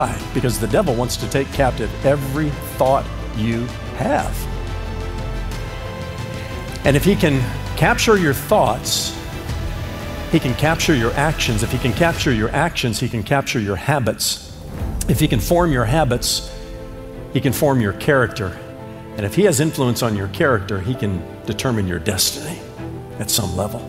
Why? Because the devil wants to take captive every thought you have. And if he can capture your thoughts, he can capture your actions. If he can capture your actions, he can capture your habits. If he can form your habits, he can form your character. And if he has influence on your character, he can determine your destiny at some level.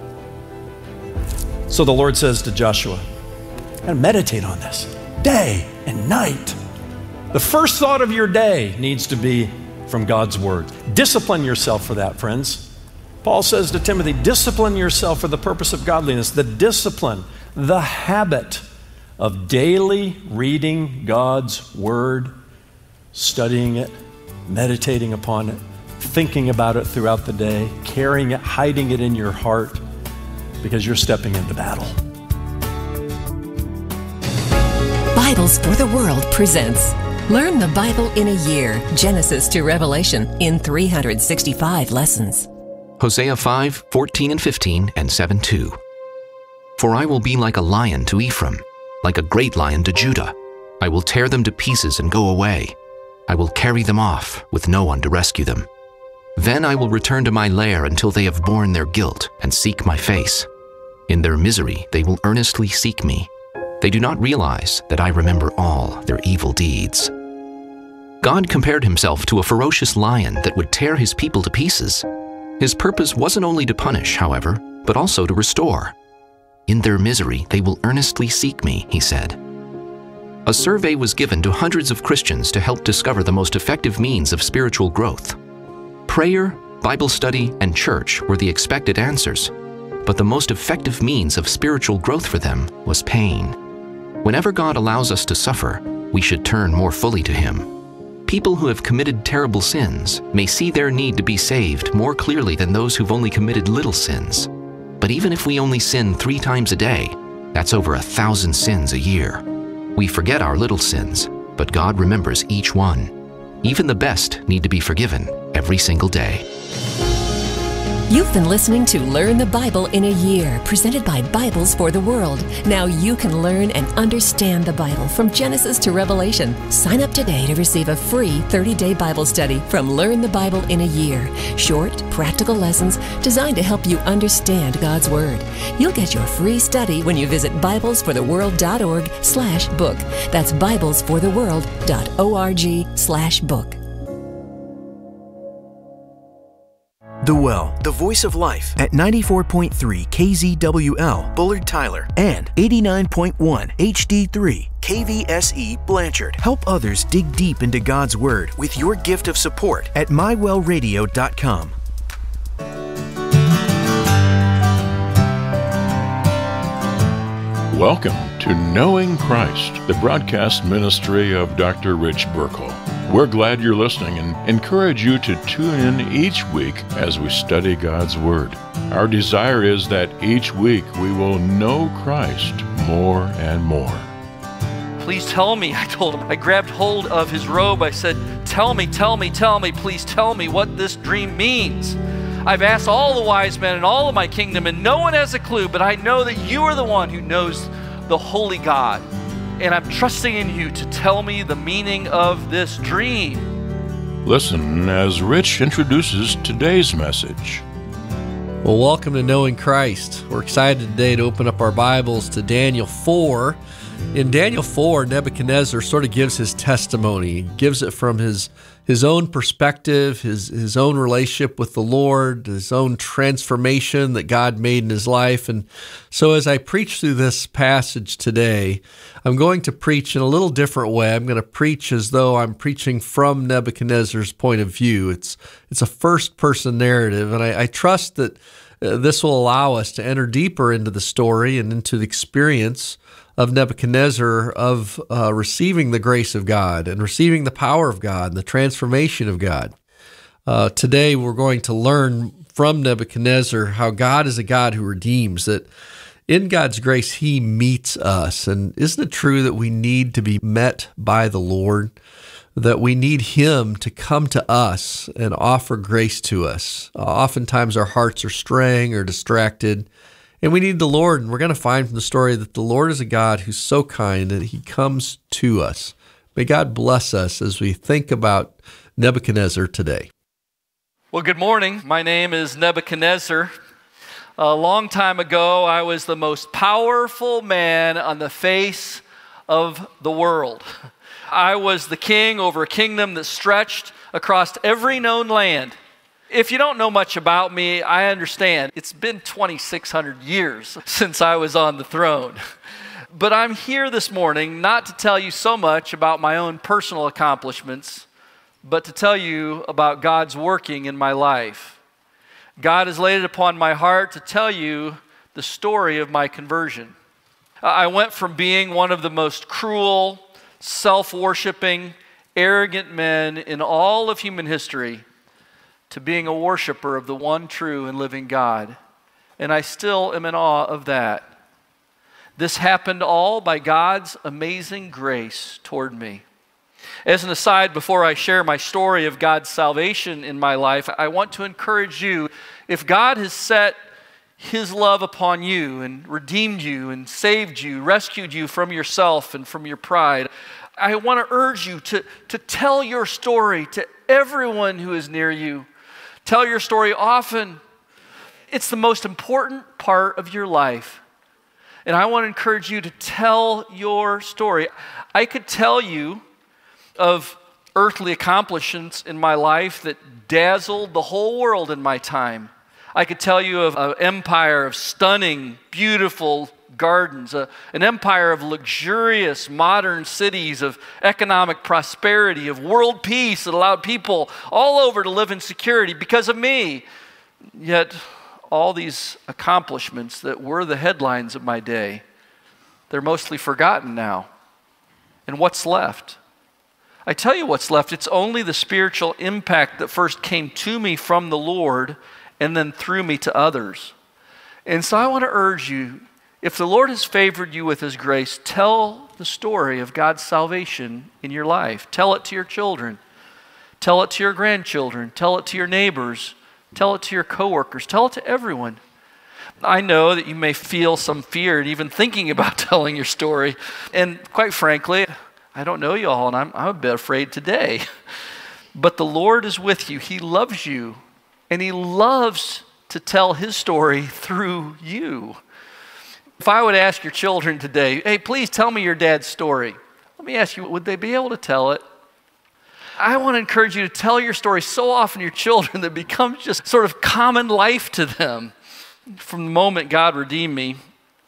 So the Lord says to Joshua, and meditate on this day and night. The first thought of your day needs to be from God's word. Discipline yourself for that, friends. Paul says to Timothy, discipline yourself for the purpose of godliness. The discipline, the habit of daily reading God's word, studying it, meditating upon it, thinking about it throughout the day, carrying it, hiding it in your heart, because you're stepping into battle. Bibles for the World presents Learn the Bible in a Year, Genesis to Revelation, in 365 lessons. Hosea 5, 14 and 15, and 7:2. For I will be like a lion to Ephraim, like a great lion to Judah. I will tear them to pieces and go away. I will carry them off with no one to rescue them. Then I will return to my lair until they have borne their guilt and seek my face. In their misery they will earnestly seek me. They do not realize that I remember all their evil deeds. God compared himself to a ferocious lion that would tear his people to pieces. His purpose wasn't only to punish, however, but also to restore. In their misery they will earnestly seek me, he said. A survey was given to hundreds of Christians to help discover the most effective means of spiritual growth. Prayer, Bible study, and church were the expected answers, but the most effective means of spiritual growth for them was pain. Whenever God allows us to suffer, we should turn more fully to him. People who have committed terrible sins may see their need to be saved more clearly than those who've only committed little sins. But even if we only sin 3 times a day, that's over 1,000 sins a year. We forget our little sins, but God remembers each one. Even the best need to be forgiven every single day. You've been listening to Learn the Bible in a Year, presented by Bibles for the World. Now you can learn and understand the Bible from Genesis to Revelation. Sign up today to receive a free 30-day Bible study from Learn the Bible in a Year. Short, practical lessons designed to help you understand God's Word. You'll get your free study when you visit biblesfortheworld.org/book. That's biblesfortheworld.org/book. The Well, the voice of life at 94.3 KZWL, Bullard Tyler, and 89.1 HD3 KVSE Blanchard. Help others dig deep into God's Word with your gift of support at mywellradio.com. Welcome to Knowing Christ, the broadcast ministry of Dr. Rich Burkle. We're glad you're listening and encourage you to tune in each week as we study God's Word. Our desire is that each week we will know Christ more and more. Please tell me, I told him. I grabbed hold of his robe. I said, tell me, please tell me what this dream means. I've asked all the wise men in all of my kingdom, and no one has a clue, but I know that you are the one who knows the holy God. And I'm trusting in you to tell me the meaning of this dream. Listen as Rich introduces today's message. Well, welcome to Knowing Christ. We're excited today to open up our Bibles to Daniel 4. In Daniel 4, Nebuchadnezzar sort of gives his testimony. He gives it from his own perspective, his own relationship with the Lord, his own transformation that God made in his life. And so as I preach through this passage today, I'm going to preach in a little different way. I'm going to preach as though I'm preaching from Nebuchadnezzar's point of view. It's a first-person narrative, and I trust that this will allow us to enter deeper into the story and into the experience of Nebuchadnezzar of receiving the grace of God and receiving the power of God and the transformation of God. Today we're going to learn from Nebuchadnezzar how God is a God who redeems, that in God's grace he meets us. And isn't it true that we need to be met by the Lord, that we need him to come to us and offer grace to us? Oftentimes our hearts are straying or distracted, And we need the Lord, and we're going to find from the story that the Lord is a God who's so kind that he comes to us. May God bless us as we think about Nebuchadnezzar today. Well, good morning. My name is Nebuchadnezzar. A long time ago, I was the most powerful man on the face of the world. I was the king over a kingdom that stretched across every known land. If you don't know much about me, I understand. It's been 2,600 years since I was on the throne. But I'm here this morning not to tell you so much about my own personal accomplishments, but to tell you about God's working in my life. God has laid it upon my heart to tell you the story of my conversion. I went from being one of the most cruel, self-worshiping, arrogant men in all of human history to being a worshiper of the one true and living God. And I still am in awe of that. This happened all by God's amazing grace toward me. As an aside, before I share my story of God's salvation in my life, I want to encourage you, if God has set His love upon you and redeemed you and saved you, rescued you from yourself and from your pride, I want to urge you to tell your story to everyone who is near you. Tell your story often. It's the most important part of your life. And I want to encourage you to tell your story. I could tell you of earthly accomplishments in my life that dazzled the whole world in my time. I could tell you of an empire of stunning, beautiful gardens, an empire of luxurious modern cities, of economic prosperity, of world peace that allowed people all over to live in security because of me. Yet all these accomplishments that were the headlines of my day, they're mostly forgotten now. And what's left? I tell you what's left. It's only the spiritual impact that first came to me from the Lord and then through me to others. And so I want to urge you, if the Lord has favored you with His grace, tell the story of God's salvation in your life. Tell it to your children. Tell it to your grandchildren. Tell it to your neighbors. Tell it to your coworkers. Tell it to everyone. I know that you may feel some fear in even thinking about telling your story. And quite frankly, I don't know you all, and I'm a bit afraid today. But the Lord is with you. He loves you, and He loves to tell His story through you. If I would ask your children today, hey, please tell me your dad's story, let me ask you, would they be able to tell it? I want to encourage you to tell your story so often to your children that it becomes just sort of common life to them. From the moment God redeemed me,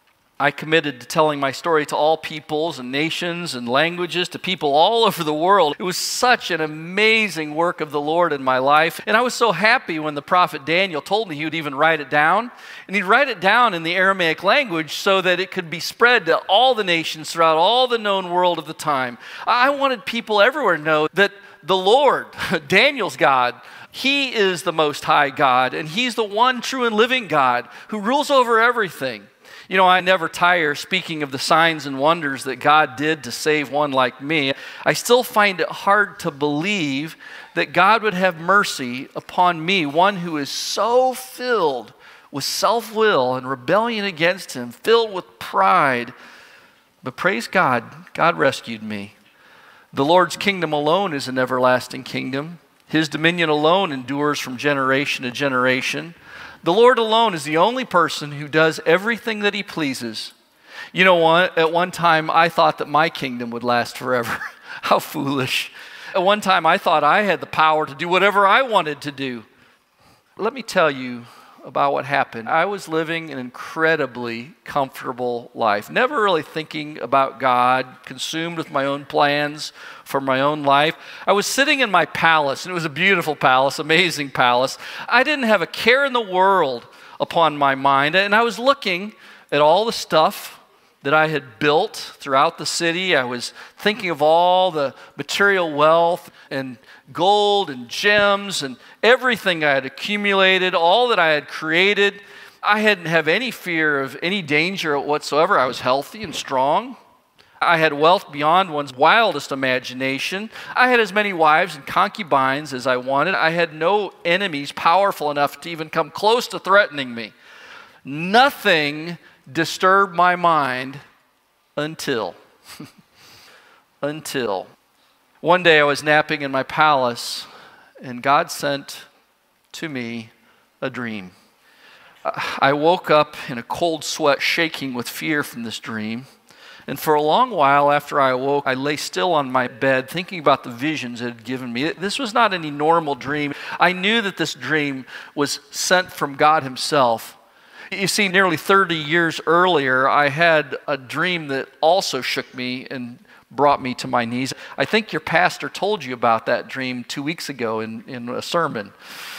I committed to telling my story to all peoples and nations and languages, to people all over the world. It was such an amazing work of the Lord in my life. And I was so happy when the prophet Daniel told me he would even write it down. And he'd write it down in the Aramaic language so that it could be spread to all the nations throughout all the known world of the time. I wanted people everywhere to know that the Lord, Daniel's God, He is the Most High God, and He's the one true and living God who rules over everything. You know, I never tire speaking of the signs and wonders that God did to save one like me. I still find it hard to believe that God would have mercy upon me, one who is so filled with self-will and rebellion against Him, filled with pride. But praise God, God rescued me. The Lord's kingdom alone is an everlasting kingdom. His dominion alone endures from generation to generation. The Lord alone is the only person who does everything that He pleases. You know what? At one time, I thought that my kingdom would last forever. How foolish. At one time, I thought I had the power to do whatever I wanted to do. Let me tell you about what happened. I was living an incredibly comfortable life, never really thinking about God, consumed with my own plans for my own life. I was sitting in my palace, and it was a beautiful palace, amazing palace. I didn't have a care in the world upon my mind, and I was looking at all the stuff that I had built throughout the city. I was thinking of all the material wealth and gold and gems and everything I had accumulated, all that I had created. I hadn't have any fear of any danger whatsoever. I was healthy and strong. I had wealth beyond one's wildest imagination. I had as many wives and concubines as I wanted. I had no enemies powerful enough to even come close to threatening me. Nothing disturbed my mind until one day I was napping in my palace, and God sent to me a dream. I woke up in a cold sweat, shaking with fear from this dream. And for a long while after I awoke, I lay still on my bed thinking about the visions it had given me. This was not any normal dream. I knew that this dream was sent from God himself. You see, nearly 30 years earlier, I had a dream that also shook me and brought me to my knees. I think your pastor told you about that dream 2 weeks ago in a sermon.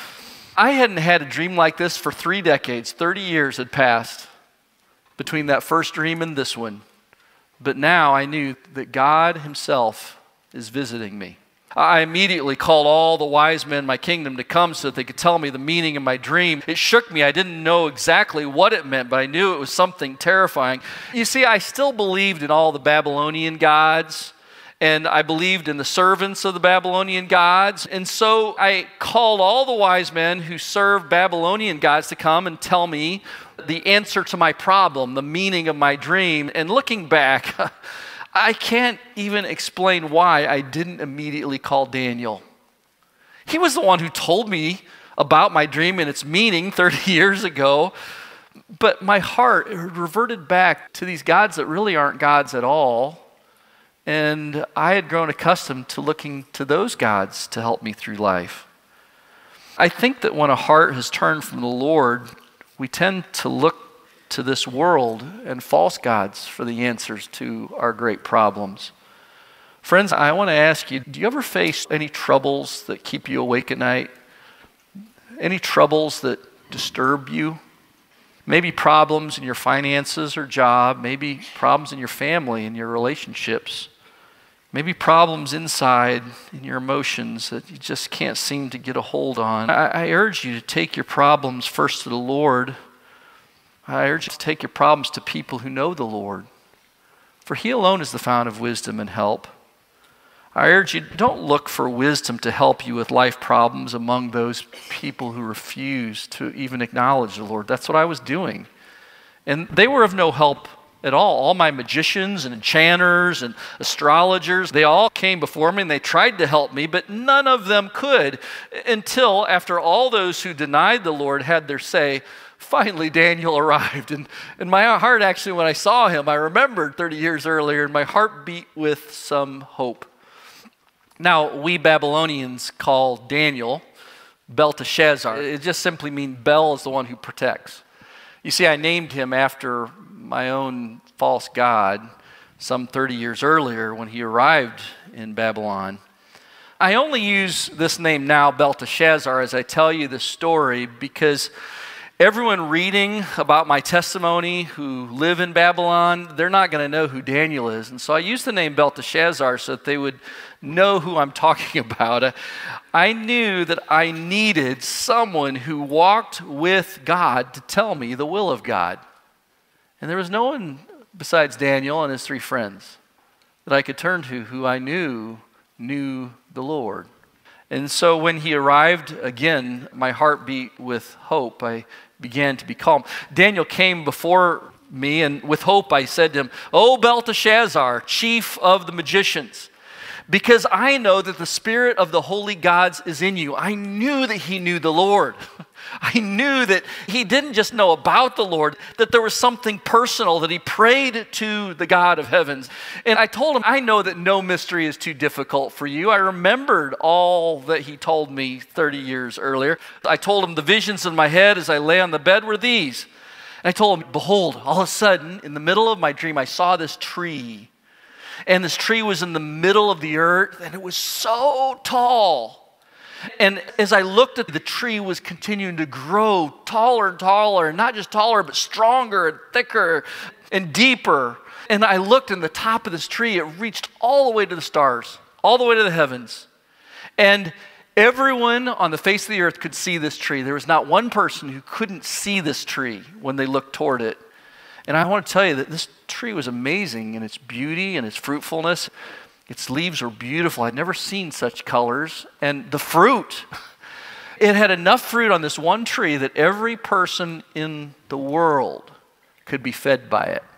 I hadn't had a dream like this for 3 decades. 30 years had passed between that first dream and this one. But now I knew that God himself is visiting me. I immediately called all the wise men in my kingdom to come so that they could tell me the meaning of my dream. It shook me. I didn't know exactly what it meant, but I knew it was something terrifying. You see, I still believed in all the Babylonian gods, and I believed in the servants of the Babylonian gods. And so I called all the wise men who served Babylonian gods to come and tell me the answer to my problem, the meaning of my dream. And looking back, I can't even explain why I didn't immediately call Daniel. He was the one who told me about my dream and its meaning 30 years ago. But my heart reverted back to these gods that really aren't gods at all. And I had grown accustomed to looking to those gods to help me through life. I think that when a heart has turned from the Lord, we tend to look to this world and false gods for the answers to our great problems. Friends, I want to ask you, do you ever face any troubles that keep you awake at night? Any troubles that disturb you? Maybe problems in your finances or job, maybe problems in your family and your relationships. Maybe problems inside in your emotions that you just can't seem to get a hold on. I urge you to take your problems first to the Lord. I urge you to take your problems to people who know the Lord, for He alone is the fount of wisdom and help. I urge you, don't look for wisdom to help you with life problems among those people who refuse to even acknowledge the Lord. That's what I was doing. And they were of no help at all. All my magicians and enchanters and astrologers, they all came before me and they tried to help me, but none of them could until after all those who denied the Lord had their say, finally Daniel arrived. And my heart actually, when I saw him, I remembered 30 years earlier, and my heart beat with some hope. Now, we Babylonians call Daniel Belteshazzar. It just simply means Bel is the one who protects. You see, I named him after my own false god some 30 years earlier when he arrived in Babylon. I only use this name now, Belteshazzar, as I tell you this story because everyone reading about my testimony who live in Babylon, they're not going to know who Daniel is. And so I use the name Belteshazzar so that they would know who I'm talking about. I knew that I needed someone who walked with God to tell me the will of God. And there was no one besides Daniel and his 3 friends that I could turn to who I knew the Lord. And so when he arrived, again, my heart beat with hope. I began to be calm. Daniel came before me, and with hope I said to him, "O Belteshazzar, chief of the magicians, because I know that the spirit of the holy gods is in you." I knew that he knew the Lord. I knew that he didn't just know about the Lord, that there was something personal, that he prayed to the God of heavens. And I told him, I know that no mystery is too difficult for you. I remembered all that he told me 30 years earlier. I told him the visions in my head as I lay on the bed were these. And I told him, behold, all of a sudden, in the middle of my dream, I saw this tree. And this tree was in the middle of the earth, and it was so tall. And as I looked at it, the tree was continuing to grow taller and taller, and not just taller, but stronger and thicker and deeper. And I looked, and the top of this tree, it reached all the way to the stars, all the way to the heavens. And everyone on the face of the earth could see this tree. There was not one person who couldn't see this tree when they looked toward it. And I want to tell you that this tree was amazing in its beauty and its fruitfulness. Its leaves were beautiful. I'd never seen such colors. And the fruit, It had enough fruit on this one tree that every person in the world could be fed by it.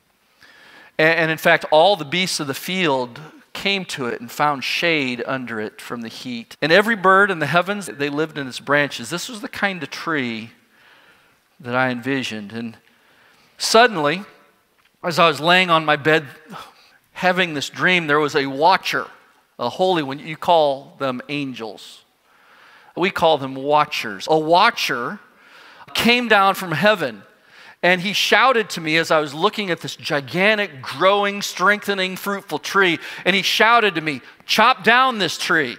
And in fact, all the beasts of the field came to it and found shade under it from the heat. And every bird in the heavens, they lived in its branches. This was the kind of tree that I envisioned. And suddenly, as I was laying on my bed having this dream, there was a watcher, a holy one. You call them angels. We call them watchers. A watcher came down from heaven, and he shouted to me as I was looking at this gigantic, growing, strengthening, fruitful tree, and he shouted to me, "Chop down this tree."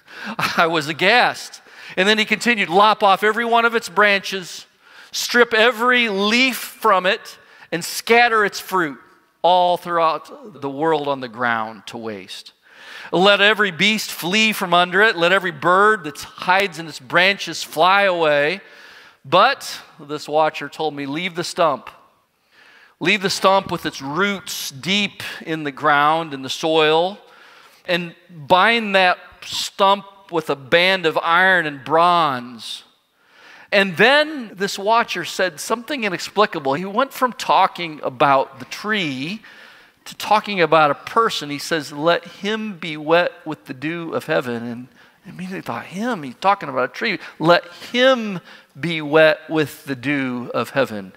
I was aghast. And then he continued, "Lop off every one of its branches, strip every leaf from it, and scatter its fruit all throughout the world on the ground to waste. Let every beast flee from under it. Let every bird that hides in its branches fly away. But," this watcher told me, "leave the stump. Leave the stump with its roots deep in the ground, in the soil, and bind that stump with a band of iron and bronze." And then this watcher said something inexplicable. He went from talking about the tree to talking about a person. He says, "Let him be wet with the dew of heaven." And I immediately thought, him? He's talking about a tree. Let him be wet with the dew of heaven.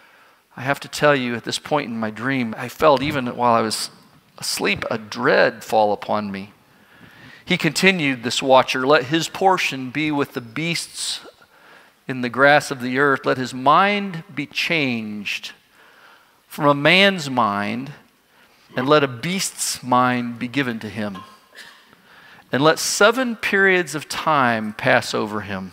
I have to tell you, at this point in my dream, I felt, even while I was asleep, a dread fall upon me. He continued, this watcher, "Let his portion be with the beasts in the grass of the earth. Let his mind be changed from a man's mind, and let a beast's mind be given to him. And let 7 periods of time pass over him."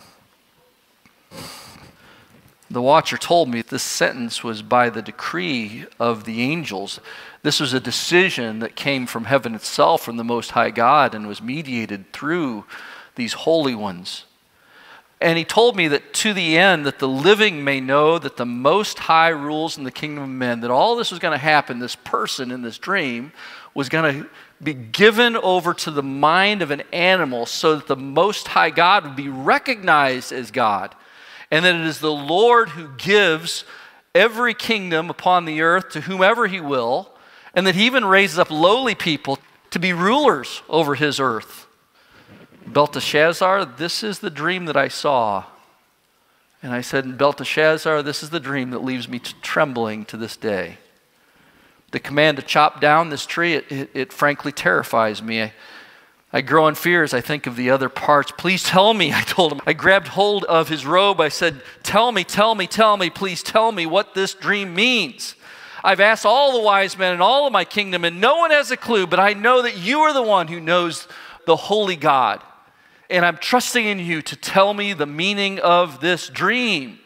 The watcher told me this sentence was by the decree of the angels. This was a decision that came from heaven itself, from the Most High God, and was mediated through these holy ones. And he told me that to the end, that the living may know that the Most High rules in the kingdom of men, that all this was going to happen, this person in this dream was going to be given over to the mind of an animal so that the Most High God would be recognized as God. And that it is the Lord who gives every kingdom upon the earth to whomever he will, and that he even raises up lowly people to be rulers over his earth. "Belteshazzar, this is the dream that I saw." And I said, "Belteshazzar, this is the dream that leaves me trembling to this day. The command to chop down this tree, it frankly terrifies me. I grow in fear as I think of the other parts. Please tell me," I told him. I grabbed hold of his robe. I said, tell me, please tell me what this dream means. I've asked all the wise men in all of my kingdom, and no one has a clue, but I know that you are the one who knows the holy God. And I'm trusting in you to tell me the meaning of this dream."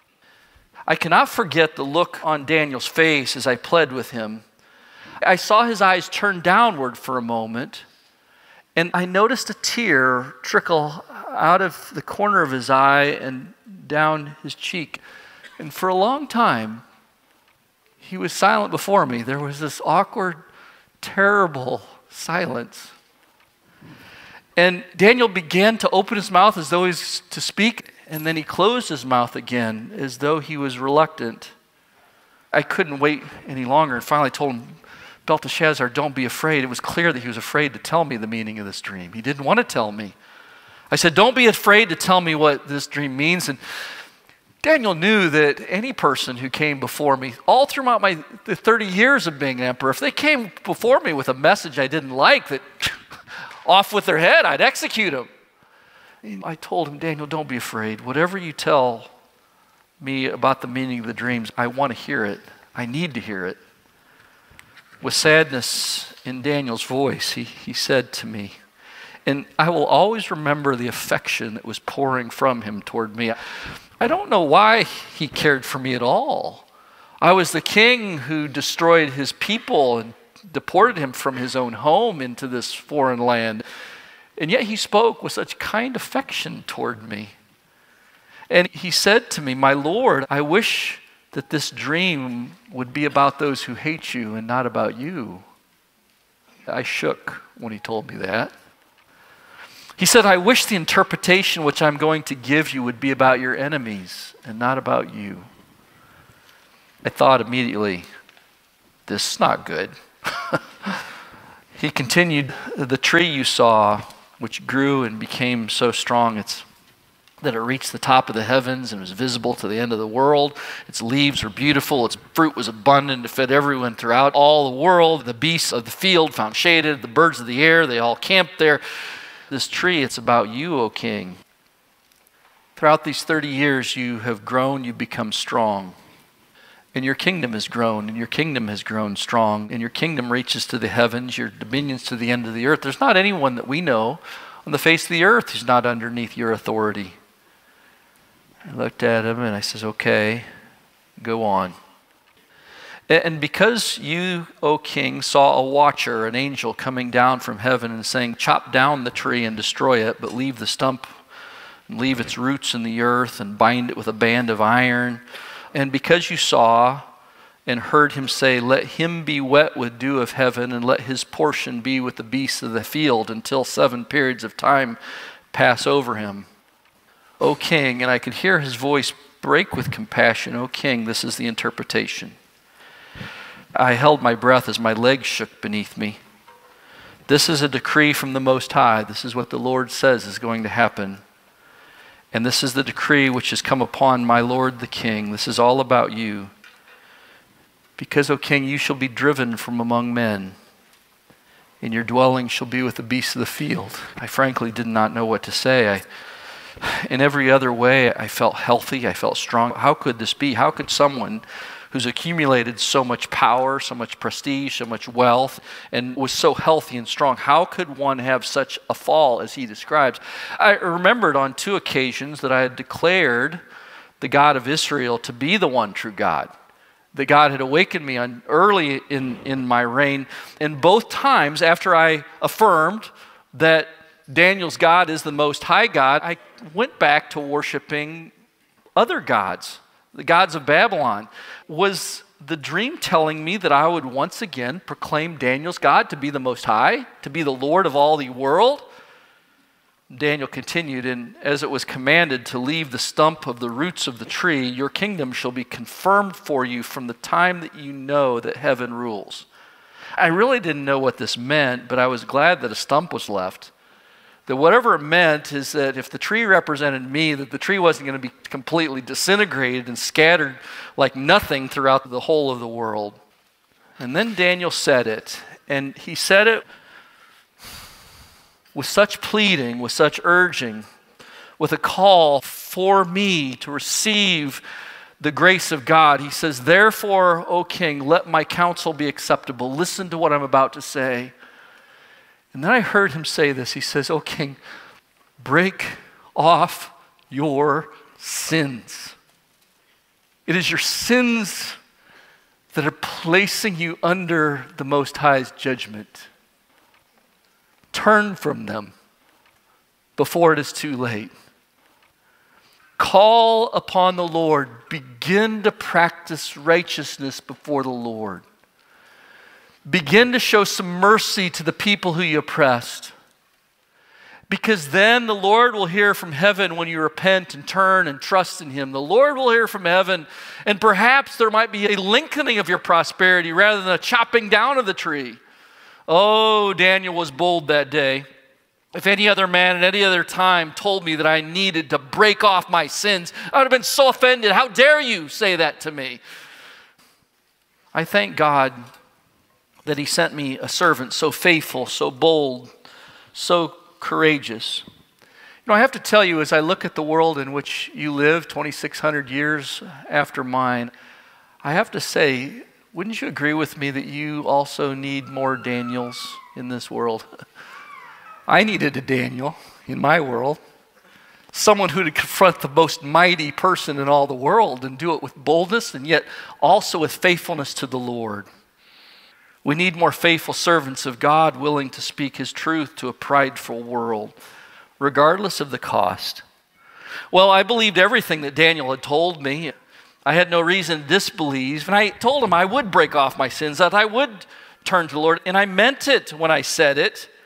I cannot forget the look on Daniel's face as I pled with him. I saw his eyes turn downward for a moment, and I noticed a tear trickle out of the corner of his eye and down his cheek. And for a long time, he was silent before me. There was this awkward, terrible silence. And Daniel began to open his mouth as though he was to speak, and then he closed his mouth again as though he was reluctant. I couldn't wait any longer, and finally told him, "Belteshazzar, don't be afraid." It was clear that he was afraid to tell me the meaning of this dream. He didn't want to tell me. I said, "Don't be afraid to tell me what this dream means." And Daniel knew that any person who came before me, all throughout the 30 years of being an emperor, if they came before me with a message I didn't like, that off with their head, I'd execute them. I told him, "Daniel, don't be afraid. Whatever you tell me about the meaning of the dreams, I want to hear it. I need to hear it." With sadness in Daniel's voice, he said to me, and I will always remember the affection that was pouring from him toward me. I don't know why he cared for me at all. I was the king who destroyed his people and deported him from his own home into this foreign land. And yet he spoke with such kind affection toward me. And he said to me, "My Lord, I wish that this dream would be about those who hate you and not about you." I shook when he told me that. He said, I wish the interpretation which I'm going to give you would be about your enemies and not about you. I thought immediately, this is not good. He continued, the tree you saw, which grew and became so strong that it reached the top of the heavens and was visible to the end of the world. Its leaves were beautiful. Its fruit was abundant to feed everyone throughout all the world. The beasts of the field found shaded. The birds of the air, they all camped there. This tree, it's about you, O king. Throughout these 30 years, you have grown, you've become strong. And your kingdom has grown, and your kingdom has grown strong, and your kingdom reaches to the heavens, your dominions to the end of the earth. There's not anyone that we know on the face of the earth who's not underneath your authority. I looked at him and I says, okay, go on. And because you, O king, saw a watcher, an angel coming down from heaven and saying, chop down the tree and destroy it, but leave the stump and leave its roots in the earth and bind it with a band of iron. And because you saw and heard him say, let him be wet with dew of heaven and let his portion be with the beasts of the field until 7 periods of time pass over him. O king, and I could hear his voice break with compassion, O king, this is the interpretation. I held my breath as my legs shook beneath me. This is a decree from the Most High. This is what the Lord says is going to happen. And this is the decree which has come upon my Lord the King. This is all about you. Because, O king, you shall be driven from among men, and your dwelling shall be with the beasts of the field. I frankly did not know what to say. In every other way, I felt healthy. I felt strong. How could this be? How could someone who's accumulated so much power, so much prestige, so much wealth, and was so healthy and strong, how could one have such a fall as he describes? I remembered on 2 occasions that I had declared the God of Israel to be the one true God. That God had awakened me on early in my reign. And both times after I affirmed that Daniel's God is the Most High God, I went back to worshiping other gods, the gods of Babylon. Was the dream telling me that I would once again proclaim Daniel's God to be the Most High, to be the Lord of all the world? Daniel continued, and as it was commanded to leave the stump of the roots of the tree, your kingdom shall be confirmed for you from the time that you know that heaven rules. I really didn't know what this meant, but I was glad that a stump was left. That whatever it meant is that if the tree represented me, that the tree wasn't going to be completely disintegrated and scattered like nothing throughout the whole of the world. And then Daniel said it, and he said it with such pleading, with such urging, with a call for me to receive the grace of God. He says, therefore, O king, let my counsel be acceptable. Listen to what I'm about to say. And then I heard him say this. He says, O king, break off your sins. It is your sins that are placing you under the Most High's judgment. Turn from them before it is too late. Call upon the Lord. Begin to practice righteousness before the Lord. Begin to show some mercy to the people who you oppressed. Because then the Lord will hear from heaven when you repent and turn and trust in Him. The Lord will hear from heaven, and perhaps there might be a lengthening of your prosperity rather than a chopping down of the tree. Oh, Daniel was bold that day. If any other man at any other time told me that I needed to break off my sins, I would have been so offended. How dare you say that to me? I thank God that He sent me a servant so faithful, so bold, so courageous. You know, I have to tell you, as I look at the world in which you live 2,600 years after mine, I have to say, wouldn't you agree with me that you also need more Daniels in this world? I needed a Daniel in my world. Someone who would confront the most mighty person in all the world and do it with boldness and yet also with faithfulness to the Lord. We need more faithful servants of God willing to speak His truth to a prideful world, regardless of the cost. Well, I believed everything that Daniel had told me. I had no reason to disbelieve, and I told him I would break off my sins, that I would turn to the Lord, and I meant it when I said it.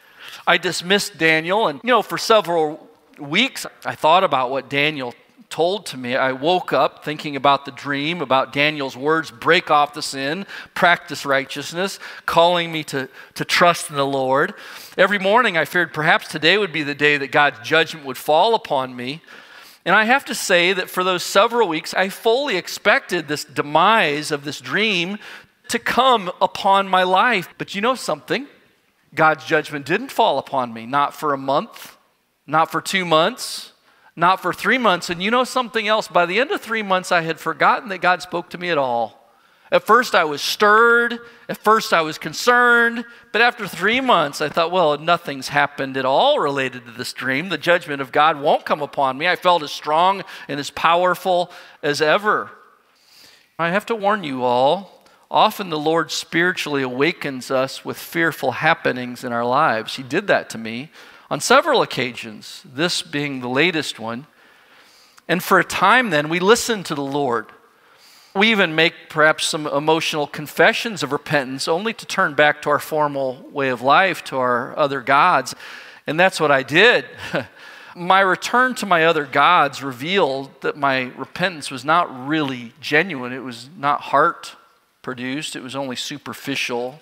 I dismissed Daniel, and for several weeks I thought about what Daniel told to me. I woke up thinking about the dream, about Daniel's words, break off the sin, practice righteousness, calling me to trust in the Lord. Every morning I feared perhaps today would be the day that God's judgment would fall upon me. And I have to say that for those several weeks, I fully expected this demise of this dream to come upon my life. But you know something? God's judgment didn't fall upon me, not for a month, not for 2 months, not for 3 months. And you know something else? By the end of 3 months, I had forgotten that God spoke to me at all. At first, I was stirred. At first, I was concerned. But after 3 months, I thought, well, nothing's happened at all related to this dream. The judgment of God won't come upon me. I felt as strong and as powerful as ever. I have to warn you all, often the Lord spiritually awakens us with fearful happenings in our lives. He did that to me on several occasions, this being the latest one. And for a time then, we listened to the Lord. We even make perhaps some emotional confessions of repentance, only to turn back to our formal way of life, to our other gods. And that's what I did. My return to my other gods revealed that my repentance was not really genuine. It was not heart-produced. It was only superficial.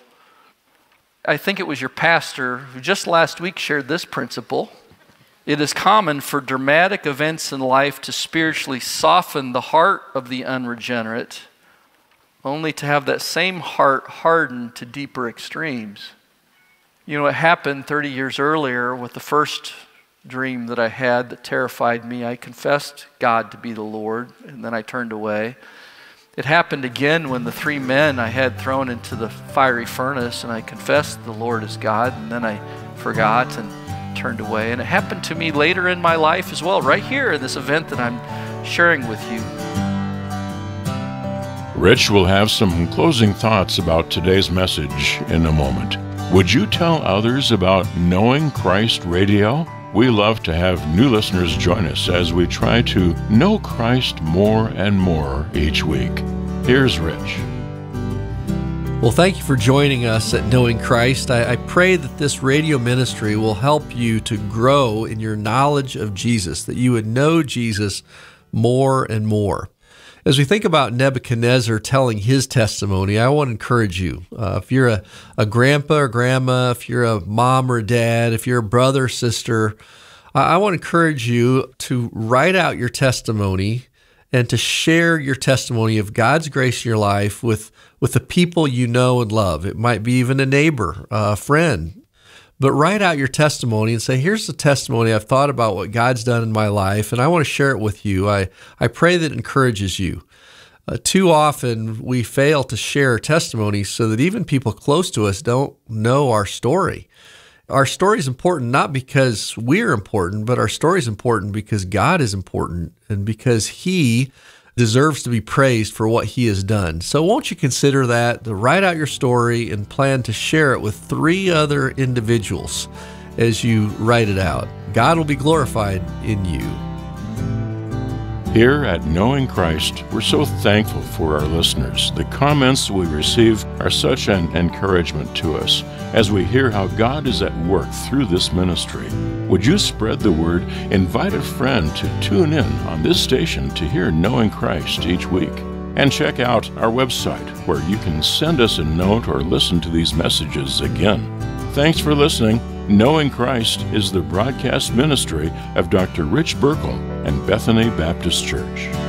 I think it was your pastor who just last week shared this principle. It is common for dramatic events in life to spiritually soften the heart of the unregenerate, only to have that same heart hardened to deeper extremes. You know, it happened 30 years earlier with the first dream that I had that terrified me. I confessed God to be the Lord, and then I turned away. It happened again when the 3 men I had thrown into the fiery furnace, and I confessed the Lord is God, and then I forgot and turned away. And it happened to me later in my life as well, right here in this event that I'm sharing with you. Rich will have some closing thoughts about today's message in a moment. Would you tell others about Knowing Christ Radio? We love to have new listeners join us as we try to know Christ more and more each week. Here's Rich. Well, thank you for joining us at Knowing Christ. I pray that this radio ministry will help you to grow in your knowledge of Jesus, that you would know Jesus more and more. As we think about Nebuchadnezzar telling his testimony, I want to encourage you. If you're a grandpa or grandma, if you're a mom or a dad, if you're a brother or sister, I want to encourage you to write out your testimony and to share your testimony of God's grace in your life with the people you know and love. It might be even a neighbor, a friend. But write out your testimony and say, here's the testimony. I've thought about what God's done in my life, and I want to share it with you. I pray that it encourages you. Too often, we fail to share testimonies so that even people close to us don't know our story. Our story is important not because we're important, but our story is important because God is important and because He deserves to be praised for what He has done. So won't you consider that, to write out your story and plan to share it with 3 other individuals as you write it out. God will be glorified in you. Here at Knowing Christ, we're so thankful for our listeners. The comments we receive are such an encouragement to us as we hear how God is at work through this ministry. Would you spread the word? Invite a friend to tune in on this station to hear Knowing Christ each week. And check out our website where you can send us a note or listen to these messages again. Thanks for listening. Knowing Christ is the broadcast ministry of Dr. Rich Burkle and Bethany Baptist Church.